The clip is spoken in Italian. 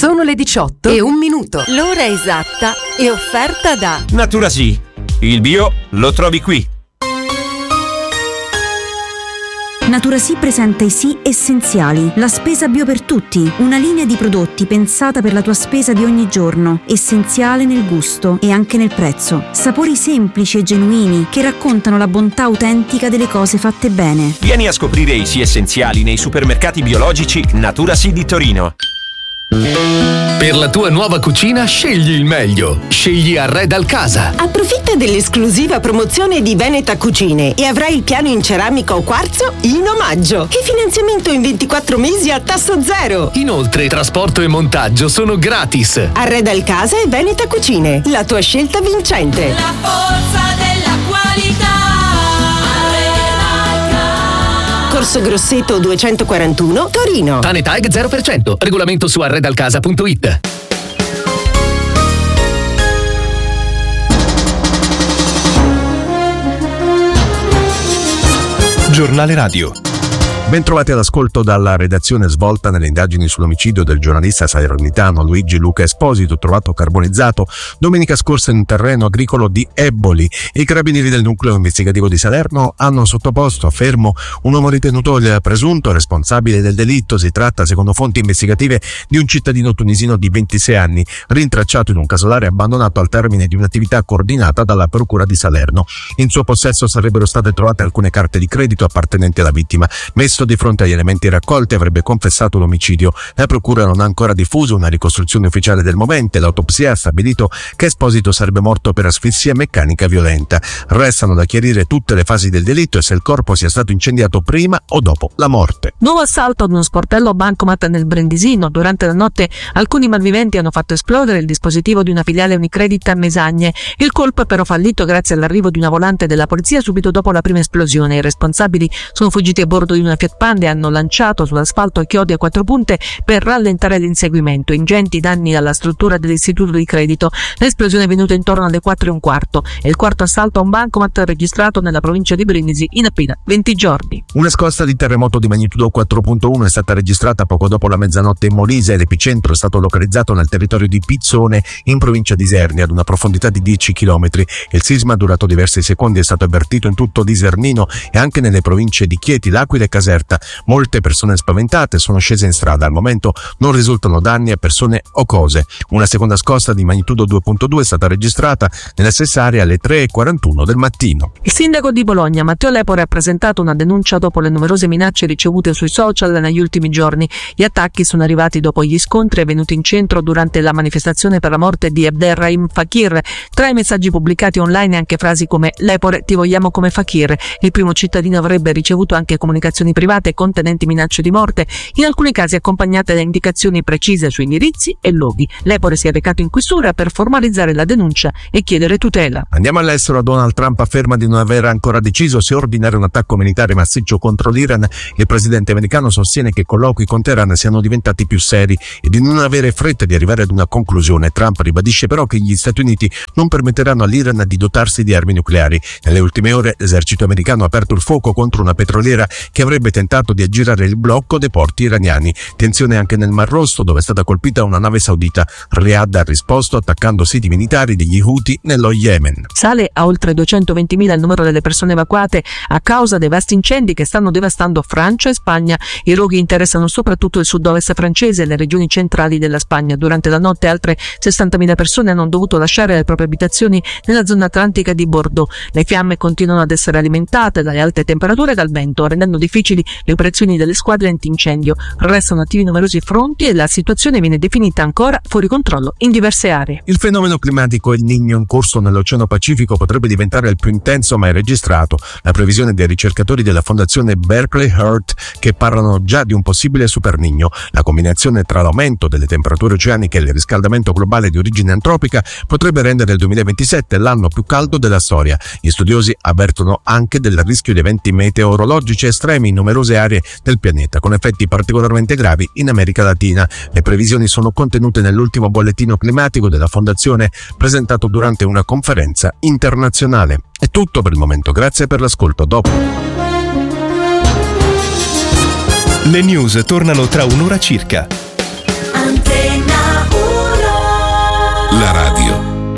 Sono le 18:01. L'ora esatta è offerta da Naturasì. Il bio lo trovi qui. Naturasì presenta i Sì Essenziali, la spesa bio per tutti, una linea di prodotti pensata per la tua spesa di ogni giorno, essenziale nel gusto e anche nel prezzo. Sapori semplici e genuini che raccontano la bontà autentica delle cose fatte bene. Vieni a scoprire i Sì Essenziali nei supermercati biologici Naturasì di Torino. Per la tua nuova cucina scegli il meglio. Scegli Arreda al Casa. Approfitta dell'esclusiva promozione di Veneta Cucine e avrai il piano in ceramica o quarzo in omaggio. E finanziamento in 24 mesi a tasso zero. Inoltre, trasporto e montaggio sono gratis. Arreda al Casa e Veneta Cucine, la tua scelta vincente. La forza della qualità. Corso Grosseto 241, Torino. Tanetag 0%. Regolamento su arredalcasa.it. Giornale Radio. Bentrovati all'ascolto dalla redazione svolta nelle indagini sull'omicidio del giornalista salernitano Luigi Luca Esposito, trovato carbonizzato domenica scorsa in un terreno agricolo di Eboli. I carabinieri del nucleo investigativo di Salerno hanno sottoposto a fermo un uomo ritenuto il presunto responsabile del delitto. Si tratta, secondo fonti investigative, di un cittadino tunisino di 26 anni, rintracciato in un casolare abbandonato al termine di un'attività coordinata dalla procura di Salerno. In suo possesso sarebbero state trovate alcune carte di credito appartenenti alla vittima. Messo di fronte agli elementi raccolti, avrebbe confessato l'omicidio. La procura non ha ancora diffuso una ricostruzione ufficiale del movente. L'autopsia ha stabilito che Esposito sarebbe morto per asfissia meccanica violenta. Restano da chiarire tutte le fasi del delitto e se il corpo sia stato incendiato prima o dopo la morte. Nuovo assalto ad uno sportello bancomat nel Brindisino. Durante la notte alcuni malviventi hanno fatto esplodere il dispositivo di una filiale Unicredit a Mesagne. Il colpo è però fallito grazie all'arrivo di una volante della polizia subito dopo la prima esplosione. I responsabili sono fuggiti a bordo di una Fiat Panda e hanno lanciato sull'asfalto chiodi a 4 punte per rallentare l'inseguimento. Ingenti danni alla struttura dell'istituto di credito. L'esplosione è venuta intorno alle 4:15. È il quarto assalto a un bancomat registrato nella provincia di Brindisi in appena 20 giorni. Una scossa di terremoto di magnitudo 4.1 è stata registrata poco dopo la mezzanotte in Molise. L'epicentro è stato localizzato nel territorio di Pizzone, in provincia di Isernia, ad una profondità di 10 km. Il sisma, durato diversi secondi, è stato avvertito in tutto l'Isernino e anche nelle province di Chieti, L'Aquila e Caserta. Molte persone spaventate sono scese in strada. Al momento non risultano danni a persone o cose. Una seconda scossa di magnitudo 2.2 è stata registrata nella stessa area alle 3:41 del mattino. Il sindaco di Bologna, Matteo Lepore, ha presentato una denuncia dopo le numerose minacce ricevute sui social negli ultimi giorni. Gli attacchi sono arrivati dopo gli scontri avvenuti in centro durante la manifestazione per la morte di Abderrahim Fakir. Tra i messaggi pubblicati online anche frasi come "Lepore, ti vogliamo come Fakir". Il primo cittadino avrebbe ricevuto anche comunicazioni private contenenti minacce di morte, in alcuni casi accompagnate da indicazioni precise su indirizzi e luoghi. Lepore si è recato in questura per formalizzare la denuncia e chiedere tutela. Andiamo all'estero. Donald Trump afferma di non aver ancora deciso se ordinare un attacco militare massiccio contro l'Iran. Il presidente americano sostiene che i colloqui con Teheran siano diventati più seri e di non avere fretta di arrivare ad una conclusione. Trump ribadisce però che gli Stati Uniti non permetteranno all'Iran di dotarsi di armi nucleari. Nelle ultime ore l'esercito americano ha aperto il fuoco contro una petroliera che avrebbe tentato di aggirare il blocco dei porti iraniani. Tensione anche nel Mar Rosso, dove è stata colpita una nave saudita. Riyadh ha risposto attaccando siti militari degli Houthi nello Yemen. Sale a oltre 220.000 il numero delle persone evacuate a causa dei vasti incendi che stanno devastando Francia e Spagna. I roghi interessano soprattutto il sud-ovest francese e le regioni centrali della Spagna. Durante la notte altre 60.000 persone hanno dovuto lasciare le proprie abitazioni nella zona atlantica di Bordeaux. Le fiamme continuano ad essere alimentate dalle alte temperature e dal vento, rendendo difficili le operazioni delle squadre antincendio. Restano attivi numerosi fronti e la situazione viene definita ancora fuori controllo in diverse aree. Il fenomeno climatico El Niño in corso nell'Oceano Pacifico potrebbe diventare il più intenso mai registrato. La previsione dei ricercatori della fondazione Berkeley Heart che parlano già di un possibile Super Niño. La combinazione tra l'aumento delle temperature oceaniche e il riscaldamento globale di origine antropica potrebbe rendere il 2027 l'anno più caldo della storia. Gli studiosi avvertono anche del rischio di eventi meteorologici estremi in numerose aree del pianeta, con effetti particolarmente gravi in America Latina. Le previsioni sono contenute nell'ultimo bollettino climatico della Fondazione presentato durante una conferenza internazionale. È tutto per il momento, grazie per l'ascolto. Dopo. Le news tornano tra un'ora circa. Antenna